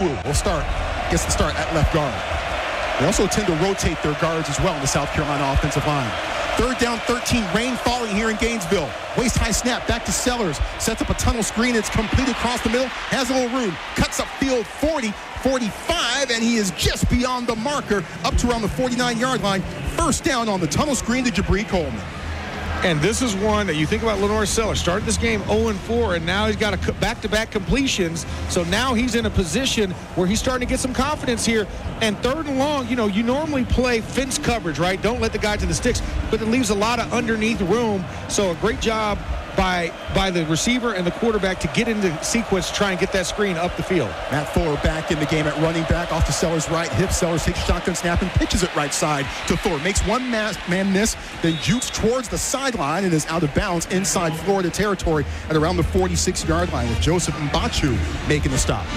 gets the start at left guard. They also tend to rotate their guards as well in the South Carolina offensive line. Third down, 13, rain falling here in Gainesville. Waist-high snap, back to Sellers. Sets up a tunnel screen, it's complete across the middle. Has a little room, cuts up field 40, 45, and he is just beyond the marker, up to around the 49-yard line. First down on the tunnel screen to Jabri Coleman. And this is one that you think about Lenore Sellers. Started this game 0-4, and now he's got a back-to-back completions. So now he's in a position where he's starting to get some confidence here. And third and long, you normally play fence coverage, right? Don't let the guy to the sticks, but it leaves a lot of underneath room. So a great job by the receiver and the quarterback to get into sequence to try and get that screen up the field. Matt Fuller back in the game at running back, off to Sellers' right hip. Sellers takes a shotgun snap and pitches it right side to Fuller. Makes one man miss, then jukes towards the sideline and is out of bounds inside Florida territory at around the 46-yard line, with Joseph Mbachu making the stop.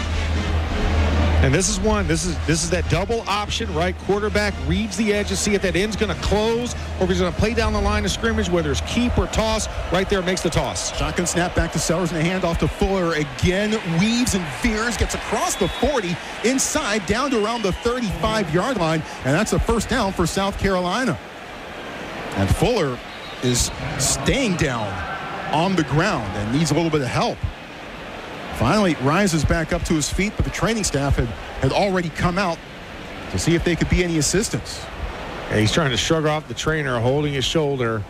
And this is that double option, right? Quarterback reads the edge to see if that end's going to close or if he's going to play down the line of scrimmage, whether it's keep or toss. Right there makes the toss. Shotgun snap back to Sellers and a handoff to Fuller again. Weaves and veers, gets across the 40, inside, down to around the 35-yard line. And that's a first down for South Carolina. And Fuller is staying down on the ground and needs a little bit of help. Finally rises back up to his feet, but the training staff had already come out to see if they could be any assistance. Yeah, he's trying to shrug off the trainer holding his shoulder,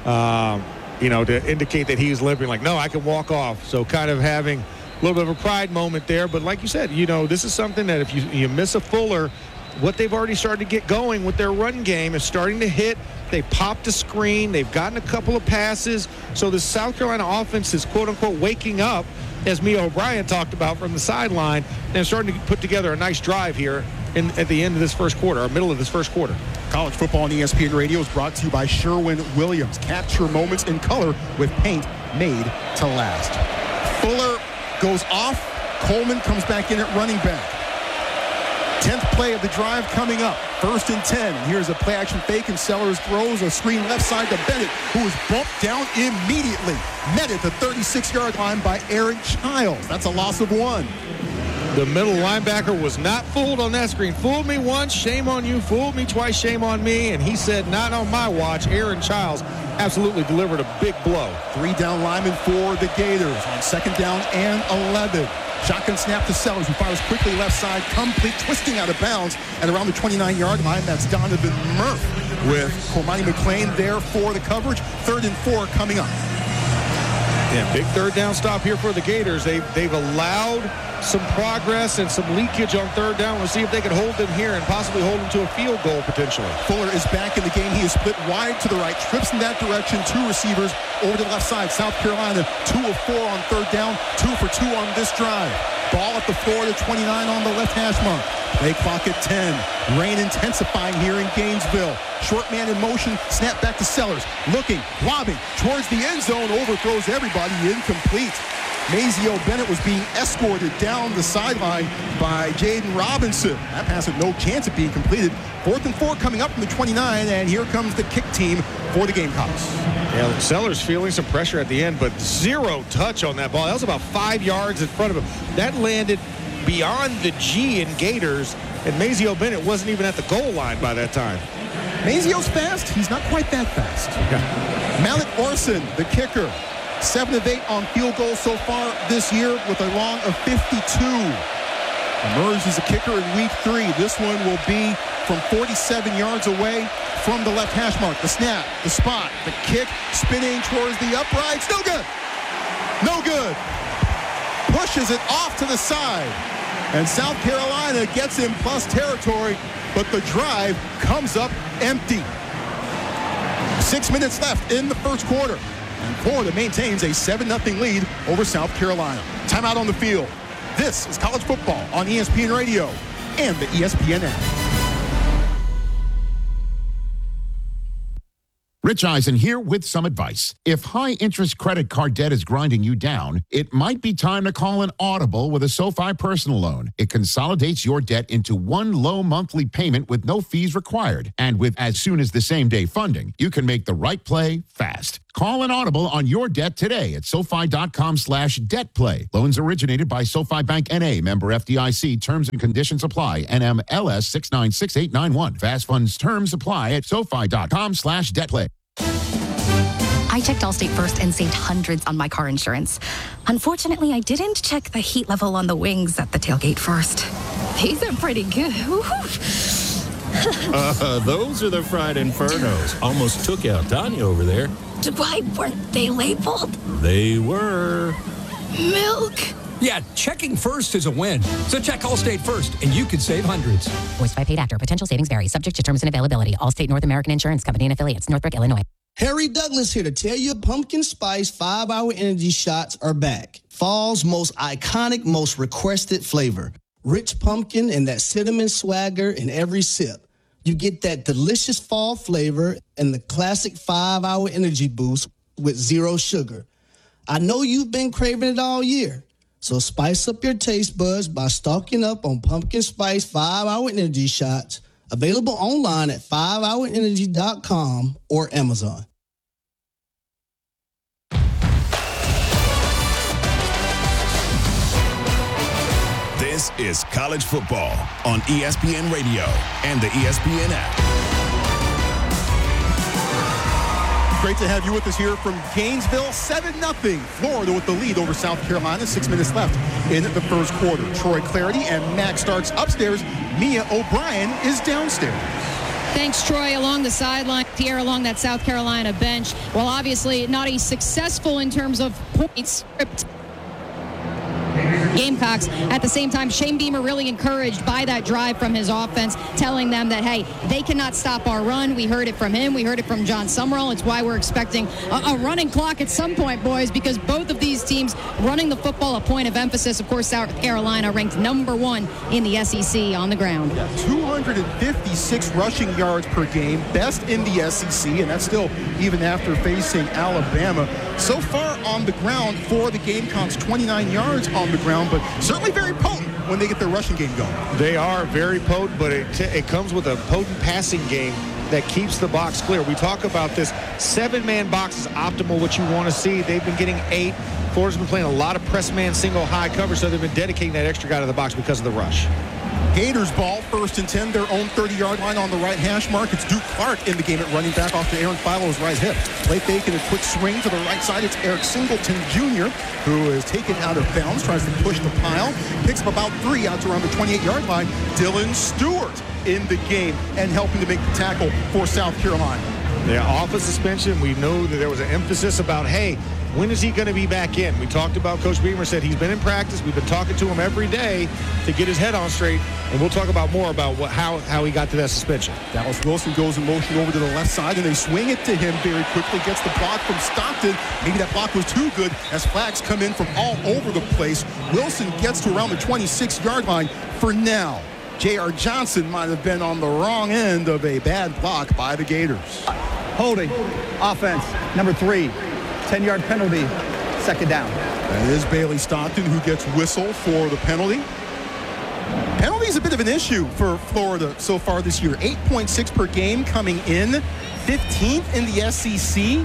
to indicate that he's limping. Like, no, I can walk off. So kind of having a little bit of a pride moment there. But like you said, this is something that if you miss a Fuller, what they've already started to get going with their run game is starting to hit. They popped a screen. They've gotten a couple of passes. So the South Carolina offense is, quote-unquote, waking up, as Mia O'Brien talked about from the sideline, and starting to put together a nice drive here at the end of this first quarter, or middle of this first quarter. College football on ESPN Radio is brought to you by Sherwin-Williams. Capture moments in color with paint made to last. Fuller goes off. Coleman comes back in at running back. 10th play of the drive coming up. 1st and 10. And here's a play-action fake, and Sellers throws a screen left side to Bennett, who is bumped down immediately. Met at the 36-yard line by Aaron Childs. That's a loss of 1. The middle linebacker was not fooled on that screen. Fooled me once, shame on you. Fooled me twice, shame on me. And he said, not on my watch. Aaron Childs absolutely delivered a big blow. 3 down linemen for the Gators on 2nd down and 11. Shotgun snap to Sellers, who fires quickly left side, complete, twisting out of bounds at around the 29-yard line. That's Donovan Murph with Cormani McClain there for the coverage. 3rd and 4 coming up. Yeah, big third down stop here for the Gators. They've allowed some progress and some leakage on 3rd down. We'll see if they can hold them here and possibly hold them to a field goal potentially. Fuller is back in the game. He is split wide to the right, trips in that direction. 2 receivers over to the left side. South Carolina 2 of 4 on 3rd down, 2 for 2 on this drive. Ball at the Florida 29 on the left hash mark. Play clock at 10. Rain intensifying here in Gainesville. Short man in motion, snap back to Sellers. Looking, lobbing towards the end zone, overthrows everybody, incomplete. Mazio Bennett was being escorted down the sideline by Jaden Robinson. That pass had no chance of being completed. 4th and 4 coming up from the 29, and here comes the kick team for the Gamecocks. Yeah, Sellers feeling some pressure at the end, but 0 touch on that ball. That was about 5 yards in front of him. That landed beyond the G in Gators, and Mazio Bennett wasn't even at the goal line by that time. Mazio's fast. He's not quite that fast. Yeah. Malik Orson, the kicker, 7 of 8 on field goals so far this year with a long of 52. Emerged as a kicker in week 3. This one will be from 47 yards away from the left hash mark. The snap, the spot, the kick, spinning towards the uprights. No good. No good. Pushes it off to the side. And South Carolina gets in plus territory, but the drive comes up empty. 6 minutes left in the first quarter. And Florida maintains a 7-0 lead over South Carolina. Timeout on the field. This is college football on ESPN Radio and the ESPN app. Rich Eisen here with some advice. If high-interest credit card debt is grinding you down, it might be time to call an audible with a SoFi personal loan. It consolidates your debt into one low monthly payment with no fees required. And with as soon as the same-day funding, you can make the right play fast. Call an audible on your debt today at SoFi.com/debtplay. Loans originated by SoFi Bank N.A., member FDIC. Terms and conditions apply. NMLS 696891. Fast funds terms apply at SoFi.com/debtplay. I checked Allstate first and saved hundreds on my car insurance. Unfortunately, I didn't check the heat level on the wings at the tailgate first. These are pretty good. Those are the fried infernos. Almost took out Tanya over there. Why weren't they labeled? They were. Milk. Yeah, checking first is a win. So check Allstate first, and you could save hundreds. Voiced by paid actor. Potential savings vary. Subject to terms and availability. Allstate North American Insurance Company and affiliates. Northbrook, Illinois. Harry Douglas here to tell you pumpkin spice 5-hour energy shots are back. Fall's most iconic, most requested flavor. Rich pumpkin and that cinnamon swagger in every sip. You get that delicious fall flavor and the classic 5-hour energy boost with zero sugar. I know you've been craving it all year. So spice up your taste buds by stocking up on pumpkin spice 5-hour energy shots. Available online at 5hourenergy.com or Amazon. This is college football on ESPN Radio and the ESPN app. Great to have you with us here from Gainesville. 7-0. Florida with the lead over South Carolina. 6 minutes left in the first quarter. Troy Clarity and Max Starks upstairs. Mia O'Brien is downstairs. Thanks, Troy. Along the sideline, Pierre along that South Carolina bench. Well, obviously not as successful in terms of points. Gamecocks. At the same time, Shane Beamer really encouraged by that drive from his offense, telling them that, hey, they cannot stop our run. We heard it from him. We heard it from John Summerall. It's why we're expecting a running clock at some point, boys, because both of these teams running the football, a point of emphasis. Of course, South Carolina ranked number 1 in the SEC on the ground. 256 rushing yards per game, best in the SEC, and that's still even after facing Alabama. So far on the ground for the Gamecocks, 29 yards on the ground, but certainly very potent when they get their rushing game going. They are very potent, but it comes with a potent passing game that keeps the box clear. We talk about this 7-man box is optimal, what you want to see. They've been getting 8. Florida's been playing a lot of press man, single high coverage, so they've been dedicating that extra guy to the box because of the rush. Gators ball, 1st and 10, their own 30-yard line on the right hash mark. It's Duke Clark in the game at running back off to Aaron Philo's right hip. Play fake and a quick swing to the right side. It's Eric Singleton Jr., who is taken out of bounds, tries to push the pile, picks up about 3 out to around the 28-yard line. Dylan Stewart in the game and helping to make the tackle for South Carolina. Yeah, off a suspension. We know that there was an emphasis about, hey, when is he going to be back in? We talked about Coach Beamer said he's been in practice. We've been talking to him every day to get his head on straight, and we'll talk about more about how he got to that suspension. Dallas Wilson goes in motion over to the left side, and they swing it to him very quickly. Gets the block from Stockton. Maybe that block was too good as flags come in from all over the place. Wilson gets to around the 26-yard line for now. J.R. Johnson might have been on the wrong end of a bad block by the Gators. Holding, offense, number 3. 10-yard penalty, 2nd down. That is Bailey Stockton who gets whistled for the penalty. Penalty is a bit of an issue for Florida so far this year. 8.6 per game coming in. 15th in the SEC.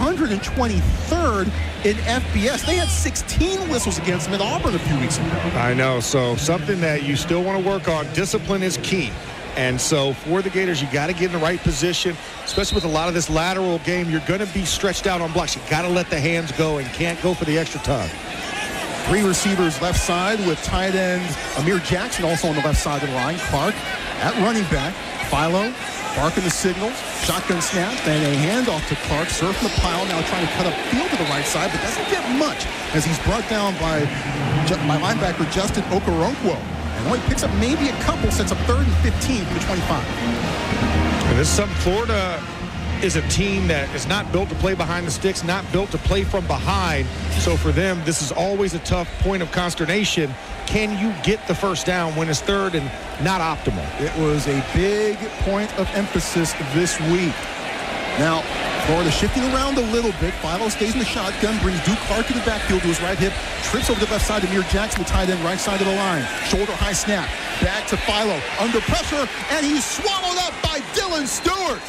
123rd in FBS. They had 16 whistles against them at Auburn a few weeks ago. I know. So something that you still want to work on. Discipline is key. And so for the Gators, you got to get in the right position, especially with a lot of this lateral game. You're going to be stretched out on blocks. You got to let the hands go and can't go for the extra tug. 3 receivers left side with tight end Amir Jackson also on the left side of the line. Clark at running back. Philo barking the signals. Shotgun snap and a handoff to Clark. Surfing the pile now trying to cut up field to the right side, but doesn't get much as he's brought down by linebacker Justin Okoronkwo. And only picks up maybe a couple, sets up 3rd and 15 from the 25. And this is something. Florida is a team that is not built to play behind the sticks, not built to play from behind. So for them, this is always a tough point of consternation. Can you get the first down when it's 3rd and not optimal? It was a big point of emphasis this week. Now, Florida shifting around a little bit. Philo stays in the shotgun, brings Duke Clark to the backfield to his right hip, trips over the left side to Amir Jackson, the tight end, right side of the line. Shoulder high snap. Back to Philo. Under pressure, and he's swallowed up by Dylan Stewart.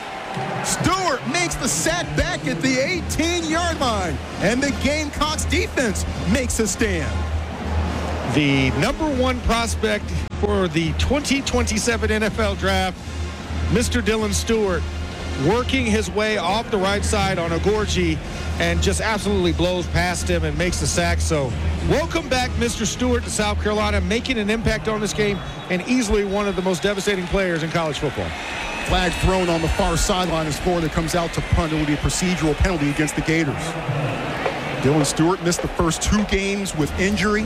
Stewart makes the sack back at the 18-yard line, and the Gamecocks defense makes a stand. The number one prospect for the 2027 NFL Draft, Mr. Dylan Stewart, working his way off the right side on Agorji and just absolutely blows past him and makes the sack. So welcome back, Mr. Stewart, to South Carolina, making an impact on this game and easily one of the most devastating players in college football. Flag thrown on the far sideline as Florida comes out to punt. It will be a procedural penalty against the Gators. Dylan Stewart missed the first 2 games with injury.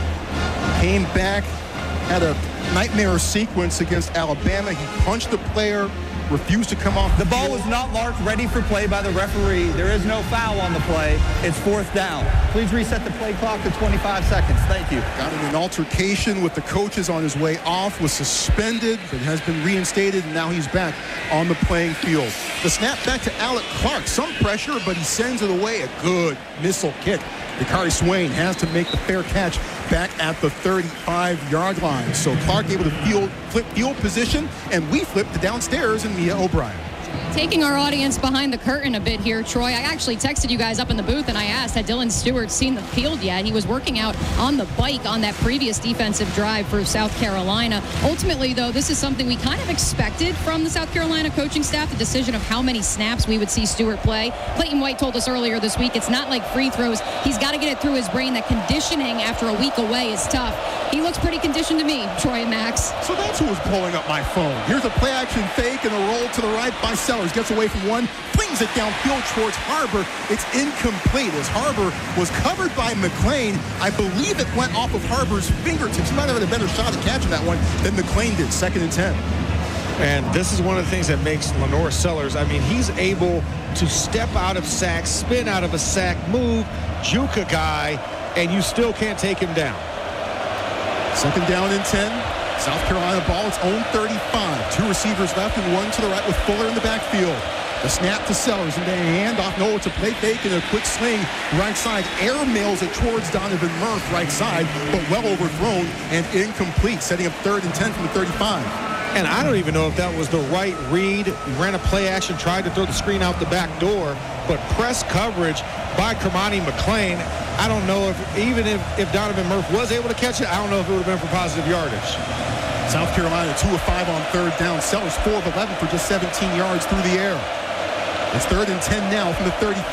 Came back, had a nightmare sequence against Alabama. He punched the player, refused to come off The ball was not marked ready for play by the referee. There is no foul on the play. It's 4th down. Please reset the play clock to 25 seconds. Thank you. Got in an altercation with the coaches on his way off, was suspended, but has been reinstated, and now he's back on the playing field. The snap back to Alec Clark. Some pressure, but he sends it away. A good missile kick. Dakari Swain has to make the fair catch back at the 35-yard line. So Clark able to flip field position, and we flip to downstairs and Mia O'Brien. Taking our audience behind the curtain a bit here, Troy, I actually texted you guys up in the booth and I asked, had Dylan Stewart seen the field yet? He was working out on the bike on that previous defensive drive for South Carolina. Ultimately, though, this is something we kind of expected from the South Carolina coaching staff, the decision of how many snaps we would see Stewart play. Clayton White told us earlier this week, it's not like free throws. He's got to get it through his brain that conditioning after a week away is tough. He looks pretty conditioned to me, Troy and Max. So that's who was blowing up my phone. Here's a play-action fake and a roll to the right by Sellers. Gets away from one, flings it downfield towards Harbor. It's incomplete as Harbor was covered by McClain. I believe it went off of Harbor's fingertips. He might have had a better shot at catching that one than McClain did. 2nd and 10. And this is one of the things that makes Lenore Sellers, I mean, he's able to step out of sacks, spin out of a sack, move, juke a guy, and you still can't take him down. 2nd down and 10. South Carolina ball, its own 35. 2 receivers left and 1 to the right with Fuller in the backfield. The snap to Sellers and then a handoff. No, it's a play fake and a quick swing. Right side, air mails it towards Donovan Murph, right side, but well overthrown and incomplete, setting up 3rd and 10 from the 35. And I don't even know if that was the right read. He ran a play action, tried to throw the screen out the back door, but press coverage by Kermani McClain. I don't know if Donovan Murph was able to catch it, I don't know if it would have been for positive yardage. South Carolina 2 of 5 on 3rd down. Sellers 4 of 11 for just 17 yards through the air. It's 3rd and 10 now from the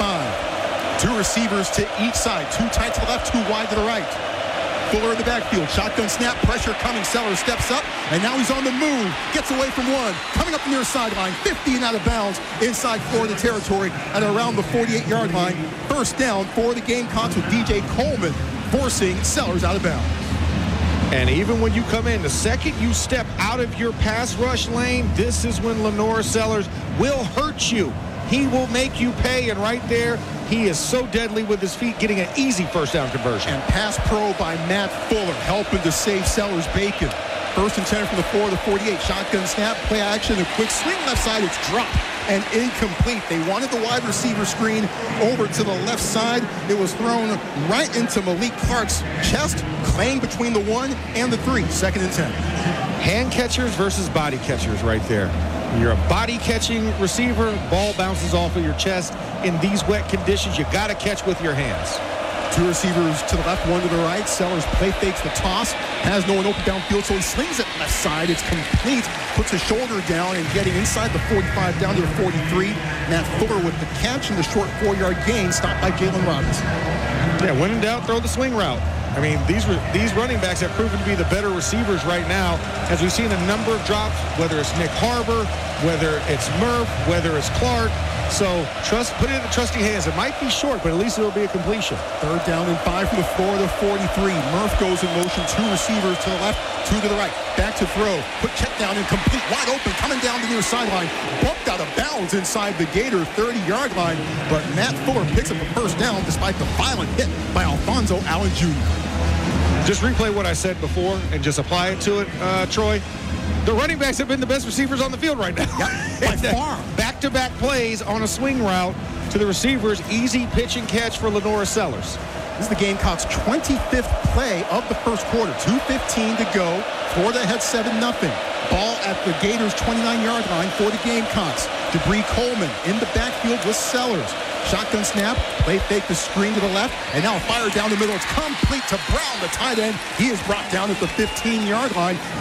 35. 2 receivers to each side. 2 tight to the left, 2 wide to the right. Fuller in the backfield. Shotgun snap. Pressure coming. Sellers steps up. And now he's on the move. Gets away from one. Coming up near sideline. 50 and out of bounds inside Florida territory at around the 48-yard line. 1st down for the Gamecocks with DJ Coleman forcing Sellers out of bounds. And even when you come in, the second you step out of your pass rush lane, this is when Lenore Sellers will hurt you. He will make you pay, and right there, he is so deadly with his feet, getting an easy 1st down conversion. And pass pro by Matt Fuller, helping to save Sellers bacon. 1st and 10 from the 4 to 48. Shotgun snap, play action, a quick swing left side. It's dropped and incomplete. They wanted the wide receiver screen over to the left side. It was thrown right into Malik Clark's chest, playing between the 1 and the 3. 2nd and 10. Hand catchers versus body catchers right there. You're a body catching receiver, ball bounces off of your chest. In these wet conditions, you got to catch with your hands. 2 receivers to the left, 1 to the right. Sellers play fakes the toss. Has no one open downfield, so he slings it left side. It's complete. Puts his shoulder down and getting inside the 45 down to the 43. Matt Fuller with the catch and the short 4-yard gain, stopped by Jalen Robinson. Yeah, when in doubt, throw the swing route. I mean, these running backs have proven to be the better receivers right now, as we've seen a number of drops, whether it's Nick Harbor, whether it's Murph, whether it's Clark. So put it in the trusty hands. It might be short, but at least it'll be a completion. 3rd down and 5 from the 4 to 43. Murph goes in motion. 2 receivers to the left, 2 to the right. Back to throw. Quick check down and complete. Wide open, coming down the near sideline. Bumped out of bounds inside the Gator 30-yard line. But Matt Fuller picks up the 1st down despite the violent hit by Alfonso Allen Jr. Just replay what I said before and just apply it to it, Troy. The running backs have been the best receivers on the field right now. Yep, by far. Back-to-back plays on a swing route to the receivers. Easy pitch and catch for Lenora Sellers. This is the Gamecocks' 25th play of the first quarter. 2:15 to go. Florida ahead 7-0. Ball at the Gators' 29-yard line for the Gamecocks. Debris Coleman in the backfield with Sellers. Shotgun snap, play fake the screen to the left, and now fire down the middle. It's complete to Brown, the tight end. He is brought down at the 15-yard line.